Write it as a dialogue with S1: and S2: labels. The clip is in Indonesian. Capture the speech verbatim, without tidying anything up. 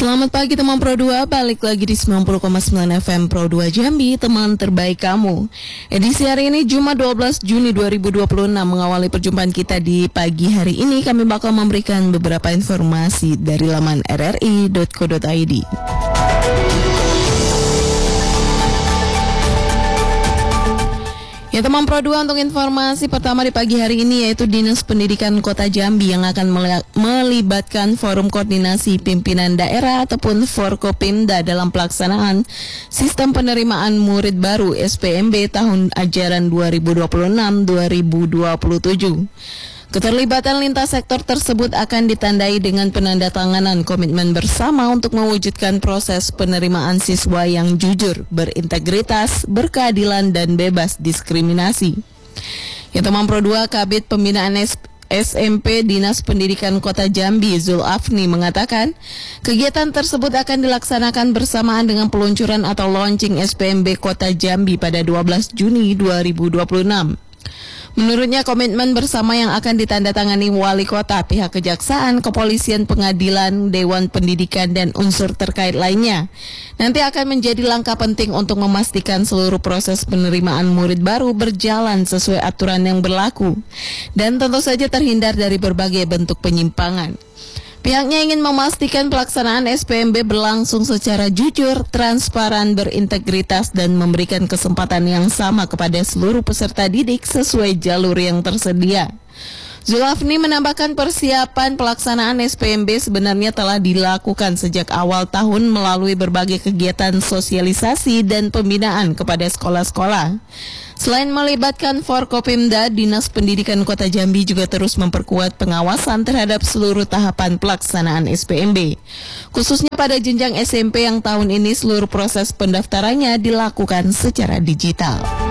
S1: Selamat pagi teman Pro dua, balik lagi di sembilan puluh koma sembilan F M Pro dua Jambi, teman terbaik kamu. Edisi hari ini Jumat dua belas Juni dua ribu dua puluh enam, mengawali perjumpaan kita di pagi hari ini, kami bakal memberikan beberapa informasi dari laman r r i dot co dot i d. Ya teman Pro dua, untuk informasi pertama di pagi hari ini yaitu Dinas Pendidikan Kota Jambi yang akan melibatkan Forum Koordinasi Pimpinan Daerah ataupun Forkopimda dalam pelaksanaan Sistem Penerimaan Murid Baru S P M B tahun ajaran dua ribu dua puluh enam dua ribu dua puluh tujuh. Keterlibatan lintas sektor tersebut akan ditandai dengan penandatanganan komitmen bersama untuk mewujudkan proses penerimaan siswa yang jujur, berintegritas, berkeadilan, dan bebas diskriminasi. Ya teman Pro dua, Kabid Pembinaan S M P Dinas Pendidikan Kota Jambi Zulafni mengatakan kegiatan tersebut akan dilaksanakan bersamaan dengan peluncuran atau launching S P M B Kota Jambi pada dua belas Juni dua ribu dua puluh enam. Menurutnya komitmen bersama yang akan ditandatangani wali kota, pihak kejaksaan, kepolisian, pengadilan, dewan pendidikan, dan unsur terkait lainnya nanti akan menjadi langkah penting untuk memastikan seluruh proses penerimaan murid baru berjalan sesuai aturan yang berlaku dan tentu saja terhindar dari berbagai bentuk penyimpangan. Pihaknya ingin memastikan pelaksanaan S P M B berlangsung secara jujur, transparan, berintegritas, dan memberikan kesempatan yang sama kepada seluruh peserta didik sesuai jalur yang tersedia. Zulafni menambahkan persiapan pelaksanaan S P M B sebenarnya telah dilakukan sejak awal tahun melalui berbagai kegiatan sosialisasi dan pembinaan kepada sekolah-sekolah. Selain melibatkan Forkopimda, Dinas Pendidikan Kota Jambi juga terus memperkuat pengawasan terhadap seluruh tahapan pelaksanaan S P M B. Khususnya pada jenjang S M P yang tahun ini seluruh proses pendaftarannya dilakukan secara digital.